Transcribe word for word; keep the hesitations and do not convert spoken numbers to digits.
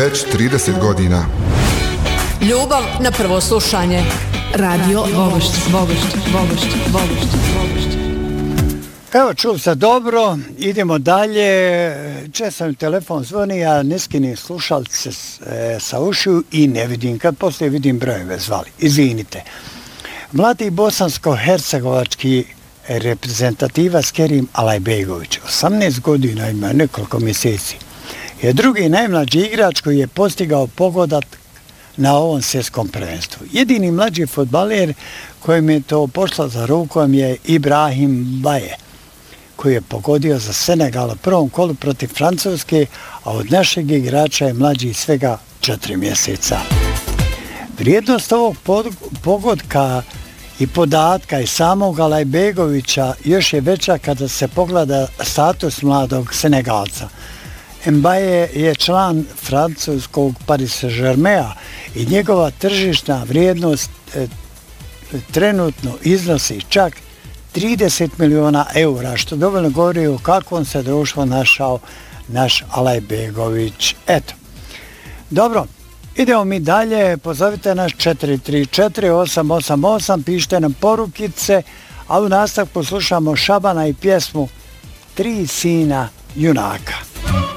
već trideset godina. Ljubav na prvo slušanje. Radio Bogošće, Bogošće, Bogošće, Bogošće, Bogošće. Evo, čuo se dobro, idemo dalje. Često mi telefon zvoni, ja ne skinim slušalce e, sa ušiju i ne vidim, kad poslije vidim brojeve zvali. Izvinite. Mladi bosansko-hercegovački reprezentativac Kerim Alajbegović, osamnaest godina ima, nekoliko mjeseci, je drugi najmlađi igrač koji je postigao pogodak na ovom svjetskom prvenstvu. Jedini mlađi fudbaler kojem je to pošlo za rukom je Ibrahim Baje, koji je pogodio za Senegal u prvom kolu protiv Francuske, a od našeg igrača je mlađi svega četiri mjeseca. Vrijednost ovog pogodka i podatka i samog Alajbegovića još je veća kada se pogleda status mladog Senegalca. Mbaye je član francuskog Paris Saint-Germaina i njegova tržišna vrijednost e, trenutno iznosi čak trideset miliona eura, što dovoljno govori o kakvom se društvo našao naš Alajbegović. Eto. Dobro, idemo mi dalje, pozovite nas četiri tri četiri osam osam osam, pišite nam porukice, a u nastavku slušamo Šabana i pjesmu Tri sina junaka.